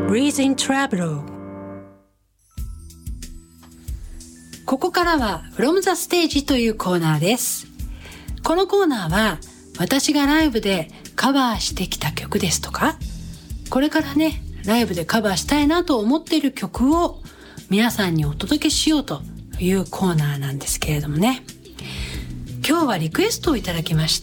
Breathe in Travel。 ここからは From the Stage というコーナーです。このコーナーは私がライブでカバーしてきた曲ですとか、これからねライブでカバーしたいなと思っている曲を皆さんにお届けしようというコーナーなんですけれどもね、今日はリクエストをいただきまして、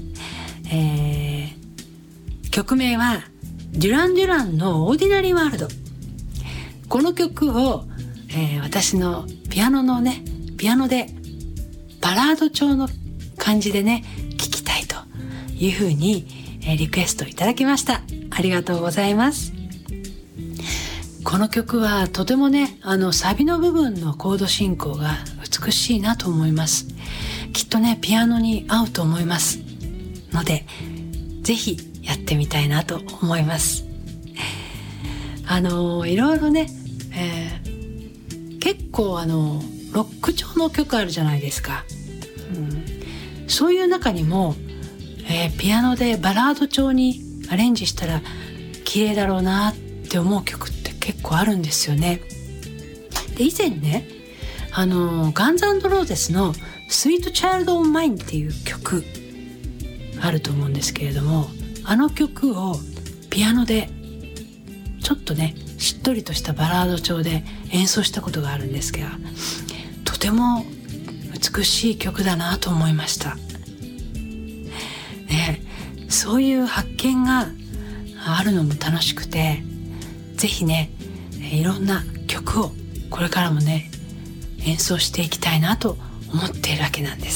曲名はデュラン・デュランのオーディナリーワールド。この曲を、私のピアノでバラード調の感じでね聴きたいというふうに、リクエストいただきました。ありがとうございます。この曲はとてもねサビの部分のコード進行が美しいなと思います。きっとねピアノに合うと思いますので、ぜひやってみたいなと思います。いろいろね、結構ロック調の曲あるじゃないですか、そういう中にも、ピアノでバラード調にアレンジしたら綺麗だろうなって思う曲って結構あるんですよね。で以前ねガンズ&ローゼスのスイートチャイルドオンマインっていう曲あると思うんですけれども、あの曲をピアノでちょっとねしっとりとしたバラード調で演奏したことがあるんですが、とても美しい曲だなと思いましたね。そういう発見があるのも楽しくて、ぜひねいろんな曲をこれからもね演奏していきたいなと思っているわけなんです。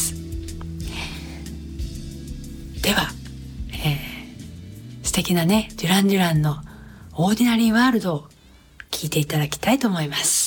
では、素敵なねデュラン・デュランのオーディナリーワールドを聴いていただきたいと思います。